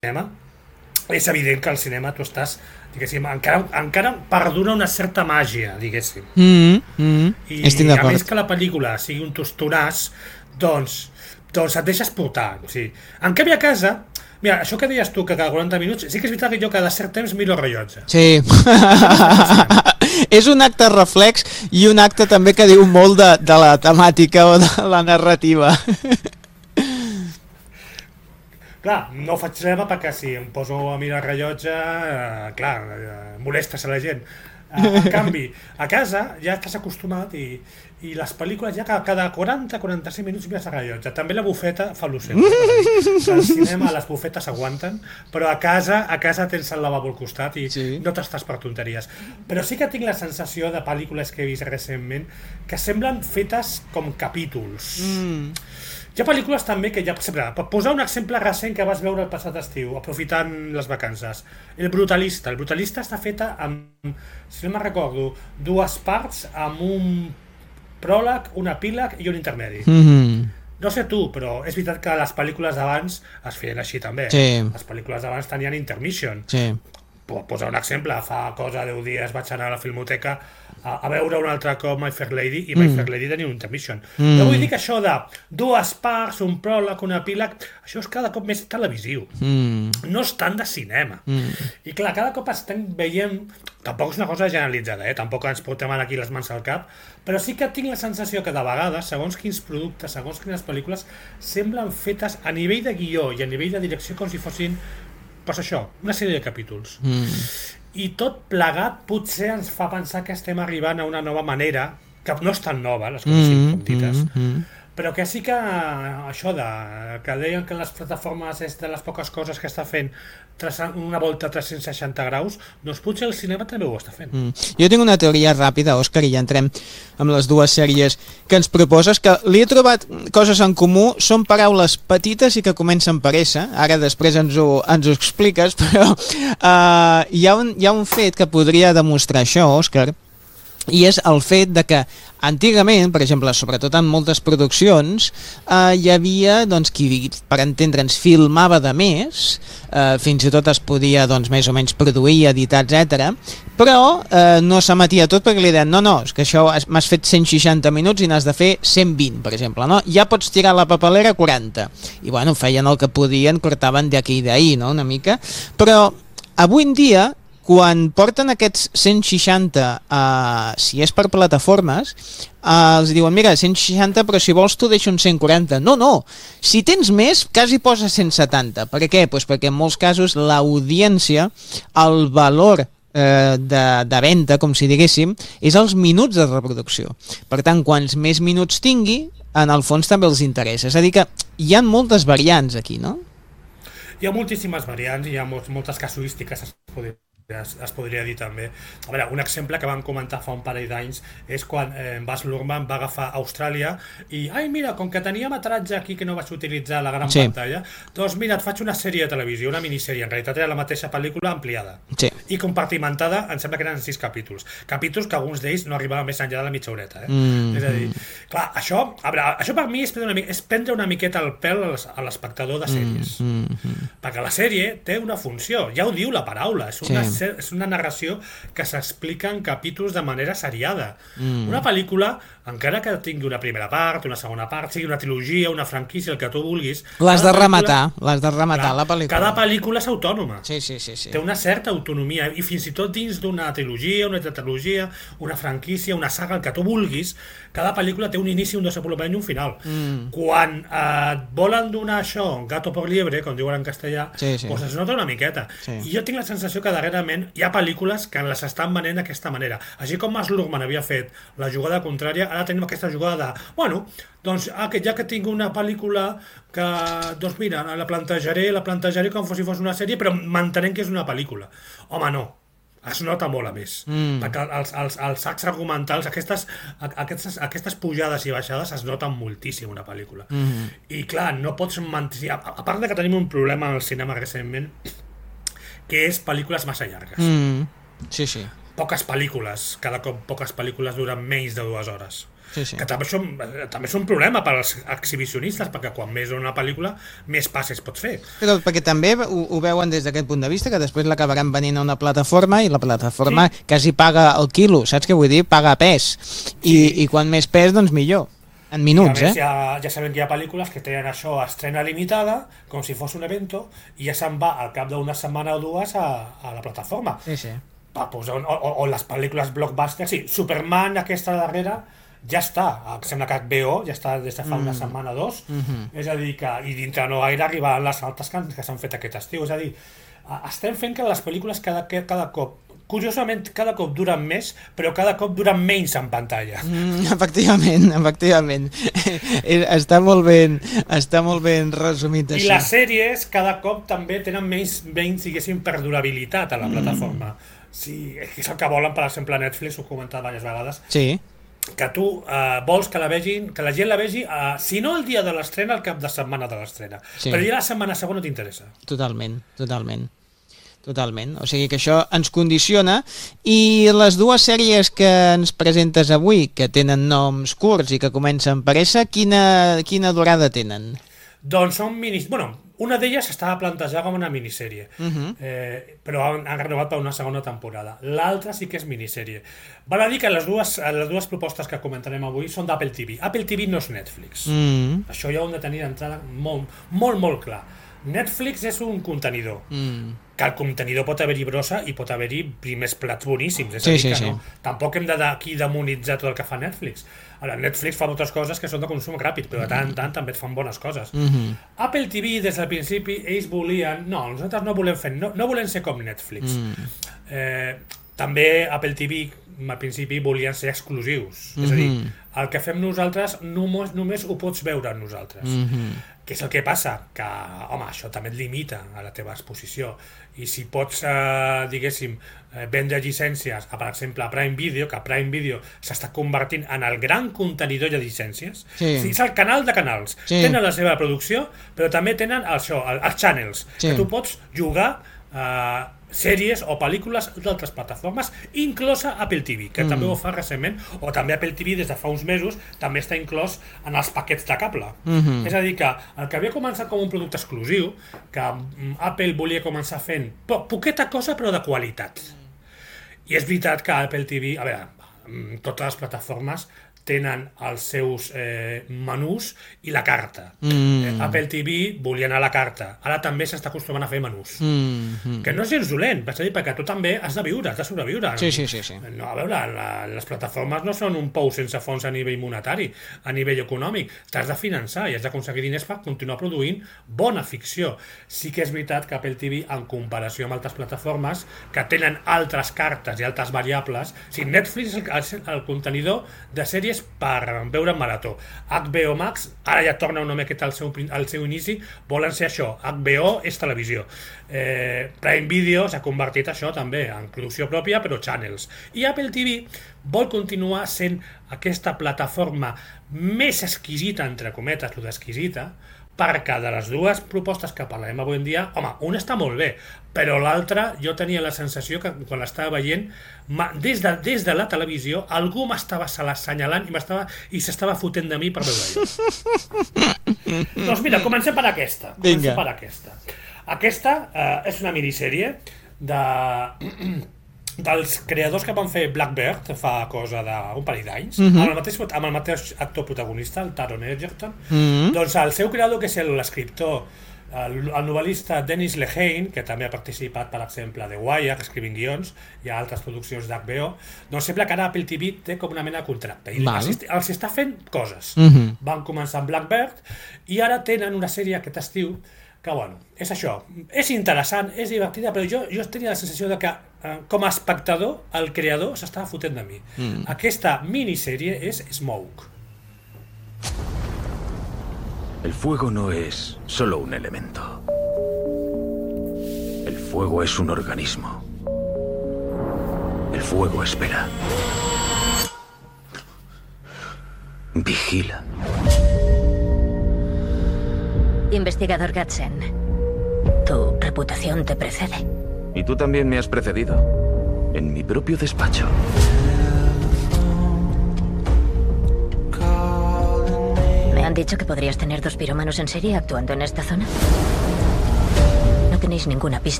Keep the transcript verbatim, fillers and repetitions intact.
cinema, és evident que al cinema tu estàs, diguéssim, encara, encara perdura una certa màgia, diguéssim. Mm -hmm. I Estic a d'acord. més que la pel·lícula sigui un tostonàs, doncs, doncs et deixes portar. O sigui, en canvi a casa, mira, això que deies tu, que cada quaranta minuts, sí que és veritat que jo cada cert temps miro el rellotge. Sí. És un acte reflex i un acte també que diu molt de, de la temàtica o de la narrativa. Clar, no faig res perquè si em poso a mirar el rellotge, eh, clar, eh, molestes a la gent. Eh, en canvi, a casa ja estàs acostumat i, i les pel·lícules ja cada quaranta a quaranta-cinc minuts mires el rellotge. També la bufeta fa l'ocell. Al cinema les bufetes s'aguanten, però a casa a casa tens el lavabo al costat i sí. No t'estàs per tonteries. Però sí que tinc la sensació de pel·lícules que he vist recentment que semblen fetes com capítols. Mm. Hi ha pel·lícules també que ja... Per posar un exemple recent que vas veure el passat estiu, aprofitant les vacances. El Brutalista. El Brutalista està feta amb, si no me'n recordo, dues parts amb un pròleg, un epíleg i un intermedi. Mm-hmm. No sé tu, però és veritat que les pel·lícules d'abans es feien així també. Sí. Les pel·lícules d'abans tenien intermission. Sí. Puc posar un exemple. Fa cosa deu dies vaig anar a la Filmoteca a, a veure un altre cop My Fair Lady i My mm. Fair Lady tenia un intermission. Mm. Jo vull dir que això de dues parts, un pròleg, un epíleg, això és cada cop més televisiu. Mm. No és tant de cinema. Mm. I clar, cada cop estem veient... Tampoc és una cosa generalitzada, eh? Tampoc ens portem aquí les mans al cap, però sí que tinc la sensació que de vegades, segons quins productes, segons quines pel·lícules, semblen fetes a nivell de guió i a nivell de direcció com si fossin, doncs això, una sèrie de capítols. Mm. I tot plegat potser ens fa pensar que estem arribant a una nova manera, que no és tan nova, les coses mm, com dites, mm, mm. però que sí que això de, que deien que les plataformes és de les poques coses que està fent una volta a tres-cents seixanta graus, doncs potser el cinema també ho està fent. Mm. Jo tinc una teoria ràpida, Òscar, i ja entrem amb les dues sèries que ens proposes, que li he trobat coses en comú, són paraules petites i que comencen per S, ara després ens ho, ens ho expliques, però uh, hi, ha un, hi ha un fet que podria demostrar això, Òscar, i és el fet de que antigament, per exemple, sobretot en moltes produccions, eh, hi havia, doncs, qui, per entendre'ns, filmava de més, eh, fins i tot es podia, doncs, més o menys produir, editar, etcètera, però eh, no s'emetia tot perquè li deien, no, no, és que això m'has fet cent seixanta minuts i n'has de fer cent vint, per exemple, no? Ja pots tirar la papelera quaranta. I, bueno, feien el que podien, cortaven d'aquí i d'ahir, no?, una mica, però avui en dia, quan porten aquests cent seixanta, uh, si és per plataformes, uh, els diuen, mira, cent seixanta, però si vols tu deixo un cent quaranta. No, no, si tens més, quasi posa cent setanta. Per què? Pues perquè en molts casos l'audiència, el valor eh, de, de venda, com si diguéssim, és els minuts de reproducció. Per tant, quants més minuts tingui, en el fons també els interessa. És a dir que hi ha moltes variants aquí, no? Hi ha moltíssimes variants, hi ha molts, moltes casuístiques, es podria Es, es podria dir també. A veure, un exemple que vam comentar fa un parell d'anys és quan eh, Baz Luhrmann va agafar Austràlia i, ai mira, com que tenia metratge aquí que no vaig utilitzar la gran sí. pantalla, doncs mira, et faig una sèrie de televisió, una minissèrie, en realitat era la mateixa pel·lícula ampliada sí. i compartimentada, em sembla que eren sis capítols capítols que alguns d'ells no arribaven més enllà de la mitja horeta, eh? Mm. És a dir, clar, això, a veure, això per mi és prendre una, és prendre una miqueta el pèl a l'espectador de sèries, mm. Mm. perquè la sèrie té una funció, ja ho diu la paraula, és una sí. és una narració que s'explica en capítols de manera seriada. Mm. Una pel·lícula, encara que tingui una primera part, una segona part, sigui una trilogia, una franquícia, el que tu vulguis... L'has de rematar, l'has de rematar, la pel·lícula. Cada pel·lícula és autònoma. Sí, sí, sí, sí. Té una certa autonomia, i fins i tot dins d'una trilogia, una tetralogia, una franquícia, una saga, el que tu vulguis, cada pel·lícula té un inici, un desenvolupament i un final. Mm. Quan eh, et volen donar això, gato por liebre, com diuen en castellà, sí, sí. doncs es nota una miqueta. Sí. I jo tinc la sensació que darrerament hi ha pel·lícules que les estan venent d'aquesta manera. Així com Baz Luhrmann havia fet la jugada contrària, ara tenim aquesta jugada de, bueno, doncs ja que tinc una pel·lícula que, doncs mira, la plantejaré, la plantejaré com si fos una sèrie, però m'entenem que és una pel·lícula. Home, no. Es nota molt a més, mm. perquè els, els, els sacs argumentals, aquestes, aquestes, aquestes pujades i baixades es noten moltíssim una pel·lícula. Mm. I clar, no pots mantenir... A, a part de que tenim un problema al cinema recentment, que és pel·lícules massa llargues. Mm. Sí, sí. Poques pel·lícules, cada cop poques pel·lícules duren menys de dues hores. Sí, sí. Que també és, un, també és un problema per als exhibicionistes, perquè quan més una pel·lícula, més passes pots fer. Però perquè també ho, ho veuen des d'aquest punt de vista, que després l'acabaran venint a una plataforma i la plataforma sí. quasi paga el quilo, saps què vull dir? Paga pes. I, sí. i quan més pes, doncs millor. En minuts, més, eh? Ja, ja sabem que hi ha pel·lícules que tenen això a estrena limitada, com si fos un evento, i ja se'n va al cap d'una setmana o dues a, a la plataforma. Sí, sí. Va, pues, o, o, o les pel·lícules blockbuster, sí, Superman aquesta darrera ja està, em sembla que H B O ja està des de fa mm. una setmana o dos, mm -hmm. és a dir que, i dintre no gaire arribaran les altres que, que s'han fet aquest estiu, és a dir, estem fent que les pel·lícules cada, cada cop curiosament, cada cop duren més, però cada cop duren menys en pantalla. Mm, efectivament, efectivament. Està molt ben, està molt ben resumit així. I les sèries cada cop també tenen menys, menys diguéssim, perdurabilitat a la plataforma. Mm. Sí, és el que volen, per exemple, a Netflix, ho he comentat diverses vegades, sí. que tu eh, vols que la vegin, que la gent la vegi, eh, si no el dia de l'estrena, el cap de setmana de l'estrena. Sí. Però ja la setmana següent no t'interessa. Totalment, totalment. Totalment, o sigui que això ens condiciona. I les dues sèries que ens presentes avui, que tenen noms curts i que comencen per S, quina, quina durada tenen? Doncs són minis... Bueno, una d'elles estava plantejada com una minissèrie, uh-huh. eh, però han, han renovat per una segona temporada. L'altra sí que és minissèrie. Val a dir que les dues, les dues propostes que comentarem avui són d'Apple T V. Apple T V no és Netflix. Uh-huh. Això ja ho hem de tenir d'entrada molt, molt, molt clar. Netflix és un contenidor, mm. que el contenidor pot haver-hi brossa i pot haver-hi primers plats boníssims, és sí, a dir sí, que sí. no. Tampoc hem de aquí demonitzar tot el que fa Netflix. Ara, Netflix fa moltes coses que són de consum ràpid, però de tant en tant també et fan bones coses. Mm-hmm. Apple T V, des del principi, ells volien... No, nosaltres no volem fer, no, no volem ser com Netflix. Mm. Eh, també Apple T V, al principi, volien ser exclusius. Mm-hmm. És a dir, el que fem nosaltres només, només ho pots veure nosaltres. Mm-hmm. Què és el que passa? Que, home, això també et limita a la teva exposició. I si pots, eh, diguéssim, eh, vendre llicències a, per exemple, a Prime Video, que Prime Video s'està convertint en el gran contenidor de llicències, sí. o sigui, és el canal de canals. Sí. Tenen la seva producció, però també tenen això, els channels, sí. que tu pots jugar eh, sèries o pel·lícules d'altres plataformes, inclosa Apple T V, que mm. també ho fa recentment, o també Apple T V des de fa uns mesos també està inclòs en els paquets de cable. Mm-hmm. És a dir, que el que havia començat com un producte exclusiu, que Apple volia començar fent po poqueta cosa però de qualitat. I és veritat que Apple T V, a veure, totes les plataformes tenen els seus eh, menús i la carta. Mm. Eh, Apple T V volia anar a la carta. Ara també s'està acostumant a fer menús. Mm. Que no és gens dolent, vaig a dir, perquè tu també has de viure, has de sobreviure. Sí, sí, sí, sí. No, a veure, la, les plataformes no són un pou sense fons a nivell monetari, a nivell econòmic. T'has de finançar i has d'aconseguir diners per continuar produint bona ficció. Sí que és veritat que Apple T V, en comparació amb altres plataformes, que tenen altres cartes i altres variables, o sigui, Netflix és el, el, el contenidor de sèries per veure en marató. H B O Max, ara ja torna una miqueta al seu, al seu inici, volen ser això. H B O és televisió. Eh, Prime Video s'ha convertit això també en producció pròpia, però channels. I Apple T V vol continuar sent aquesta plataforma més exquisita, entre cometes, lo d'exquisita, perquè de les dues propostes que parlarem avui en dia, home, una està molt bé, però l'altra jo tenia la sensació que quan l'estava veient, des de, des de la televisió, algú m'estava assenyalant i m'estava i s'estava fotent de mi per veure-la. Doncs mira, comencem per aquesta. Comencem Vinga. per aquesta. Aquesta eh, és una minissèrie de... dels creadors que van fer Blackbird fa cosa d'un parell d'anys, mm -hmm. amb, el mateix, amb el mateix actor protagonista, el Taron Egerton. Mm -hmm. Doncs el seu creador, que és l'escriptor, el, el novel·lista Dennis Lehane, que també ha participat, per exemple, a The Wire, escrivint guions, i a altres produccions d'H B O, doncs sembla que ara Apple T V té com una mena de contracte i els, els està fent coses. Mm -hmm. Van començar amb Blackbird i ara tenen una sèrie aquest estiu que, bueno, és això, és interessant, és divertida, però jo, jo tenia la sensació de que, eh, com a espectador, el creador s'estava fotent de mi. Mm. Aquesta minissèrie és Smoke. El fuego no es solo un elemento. El fuego es un organismo. El fuego espera. Vigila. Investigador Gadsden, tu reputación te precede. Y tú también me has precedido. En mi propio despacho. han dicho que podrías tener dos pirómanos en serie actuando en esta zona? No tenéis ninguna pista.